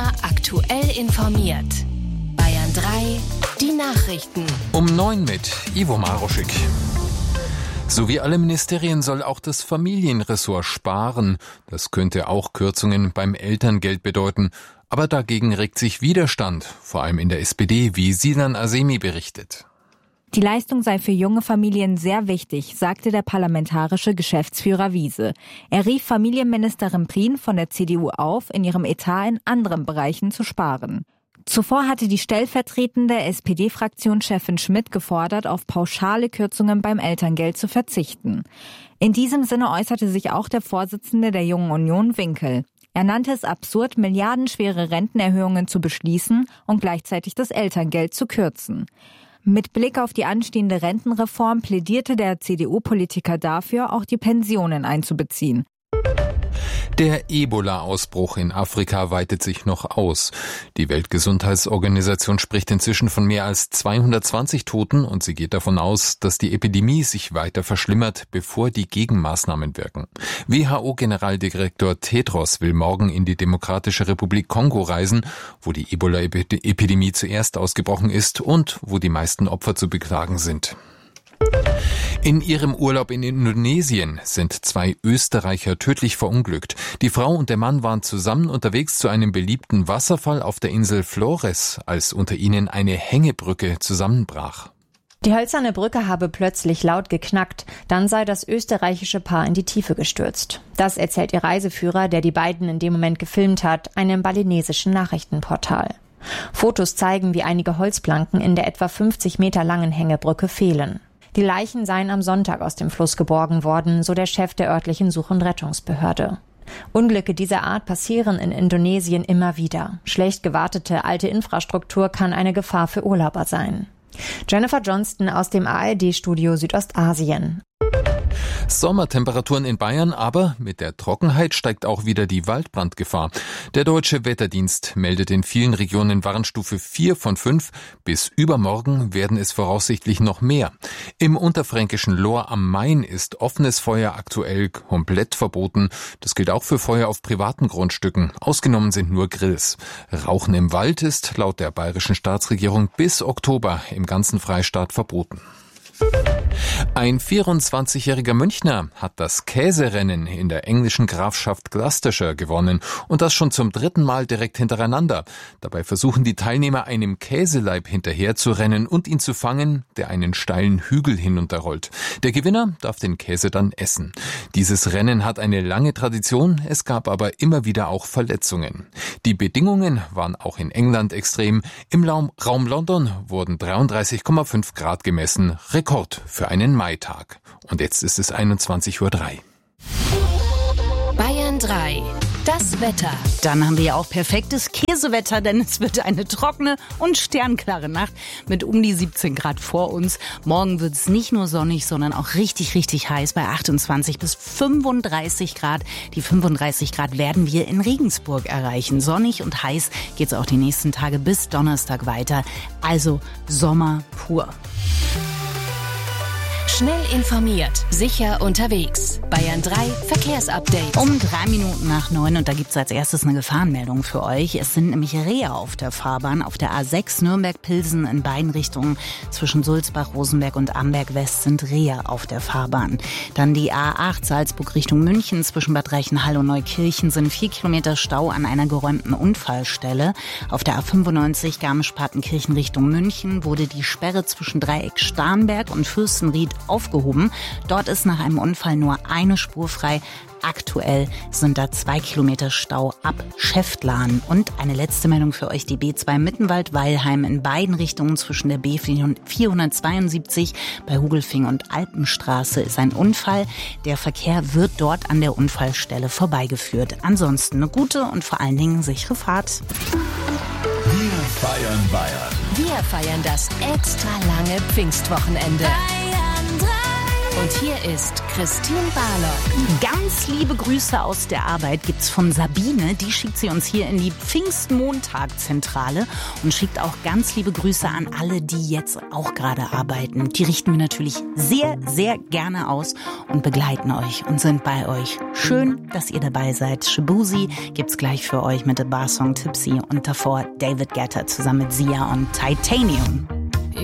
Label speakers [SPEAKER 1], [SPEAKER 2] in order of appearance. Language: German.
[SPEAKER 1] Immer aktuell informiert. Bayern 3, die Nachrichten.
[SPEAKER 2] Um 9 mit Ivo Maroschik. So wie alle Ministerien soll auch das Familienressort sparen. Das könnte auch Kürzungen beim Elterngeld bedeuten. Aber dagegen regt sich Widerstand, vor allem in der SPD, wie Sinan Azemi berichtet.
[SPEAKER 3] Die Leistung sei für junge Familien sehr wichtig, sagte der parlamentarische Geschäftsführer Wiese. Er rief Familienministerin Prien von der CDU auf, in ihrem Etat in anderen Bereichen zu sparen. Zuvor hatte die stellvertretende SPD-Fraktionschefin Schmidt gefordert, auf pauschale Kürzungen beim Elterngeld zu verzichten. In diesem Sinne äußerte sich auch der Vorsitzende der Jungen Union, Winkel. Er nannte es absurd, milliardenschwere Rentenerhöhungen zu beschließen und gleichzeitig das Elterngeld zu kürzen. Mit Blick auf die anstehende Rentenreform plädierte der CDU-Politiker dafür, auch die Pensionen einzubeziehen.
[SPEAKER 2] Der Ebola-Ausbruch in Afrika weitet sich noch aus. Die Weltgesundheitsorganisation spricht inzwischen von mehr als 220 Toten und sie geht davon aus, dass die Epidemie sich weiter verschlimmert, bevor die Gegenmaßnahmen wirken. WHO-Generaldirektor Tedros will morgen in die Demokratische Republik Kongo reisen, wo die Ebola-Epidemie zuerst ausgebrochen ist und wo die meisten Opfer zu beklagen sind. In ihrem Urlaub in Indonesien sind 2 Österreicher tödlich verunglückt. Die Frau und der Mann waren zusammen unterwegs zu einem beliebten Wasserfall auf der Insel Flores, als unter ihnen eine Hängebrücke zusammenbrach.
[SPEAKER 4] Die hölzerne Brücke habe plötzlich laut geknackt, dann sei das österreichische Paar in die Tiefe gestürzt. Das erzählt ihr Reiseführer, der die beiden in dem Moment gefilmt hat, einem balinesischen Nachrichtenportal. Fotos zeigen, wie einige Holzplanken in der etwa 50 Meter langen Hängebrücke fehlen. Die Leichen seien am Sonntag aus dem Fluss geborgen worden, so der Chef der örtlichen Such- und Rettungsbehörde. Unglücke dieser Art passieren in Indonesien immer wieder. Schlecht gewartete alte Infrastruktur kann eine Gefahr für Urlauber sein. Jennifer Johnston aus dem ARD-Studio Südostasien.
[SPEAKER 2] Sommertemperaturen in Bayern, aber mit der Trockenheit steigt auch wieder die Waldbrandgefahr. Der Deutsche Wetterdienst meldet in vielen Regionen Warnstufe 4 von 5. Bis übermorgen werden es voraussichtlich noch mehr. Im unterfränkischen Lohr am Main ist offenes Feuer aktuell komplett verboten. Das gilt auch für Feuer auf privaten Grundstücken. Ausgenommen sind nur Grills. Rauchen im Wald ist laut der bayerischen Staatsregierung bis Oktober im ganzen Freistaat verboten. Ein 24-jähriger Münchner hat das Käserennen in der englischen Grafschaft Gloucestershire gewonnen und das schon zum 3. Mal direkt hintereinander. Dabei versuchen die Teilnehmer einem Käseleib hinterher zu rennen und ihn zu fangen, der einen steilen Hügel hinunterrollt. Der Gewinner darf den Käse dann essen. Dieses Rennen hat eine lange Tradition, es gab aber immer wieder auch Verletzungen. Die Bedingungen waren auch in England extrem. Im Raum London wurden 33,5 Grad gemessen. Rekord für einen Maitag. Und jetzt ist es 21:03 Uhr.
[SPEAKER 1] Bayern 3, das Wetter.
[SPEAKER 5] Dann haben wir ja auch perfektes Käsewetter, denn es wird eine trockene und sternklare Nacht mit um die 17 Grad vor uns. Morgen wird es nicht nur sonnig, sondern auch richtig, richtig heiß bei 28 bis 35 Grad. Die 35 Grad werden wir in Regensburg erreichen. Sonnig und heiß geht es auch die nächsten Tage bis Donnerstag weiter. Also Sommer pur.
[SPEAKER 1] Schnell informiert, sicher unterwegs. Bayern 3 Verkehrsupdate.
[SPEAKER 5] Um 9:03 und da gibt's als erstes eine Gefahrenmeldung für euch. Es sind nämlich Rehe auf der Fahrbahn auf der A6 Nürnberg-Pilsen in beiden Richtungen. Zwischen Sulzbach, Rosenberg und Amberg-West sind Rehe auf der Fahrbahn. Dann die A8 Salzburg Richtung München. Zwischen Bad Reichenhall und Neukirchen sind 4 Kilometer Stau an einer geräumten Unfallstelle. Auf der A95 Garmisch-Partenkirchen Richtung München wurde die Sperre zwischen Dreieck Starnberg und Fürstenried aufgehoben. Dort ist nach einem Unfall nur eine Spur frei. Aktuell sind da 2 Kilometer Stau ab Schäftlarn. Und eine letzte Meldung für euch, die B2 Mittenwald-Weilheim in beiden Richtungen zwischen der B472 bei Hugelfing und Alpenstraße ist ein Unfall. Der Verkehr wird dort an der Unfallstelle vorbeigeführt. Ansonsten eine gute und vor allen Dingen sichere Fahrt.
[SPEAKER 6] Wir feiern Bayern.
[SPEAKER 1] Wir feiern das extra lange Pfingstwochenende. Bayern 3. Und hier ist Christine Barlock.
[SPEAKER 5] Ganz liebe Grüße aus der Arbeit gibt's von Sabine. Die schickt sie uns hier in die Pfingstmontag-Zentrale und schickt auch ganz liebe Grüße an alle, die jetzt auch gerade arbeiten. Die richten wir natürlich sehr, sehr gerne aus und begleiten euch und sind bei euch. Schön, dass ihr dabei seid. Shabuzi gibt's gleich für euch mit dem Barsong Tipsy und davor David Guetta zusammen mit Sia und Titanium.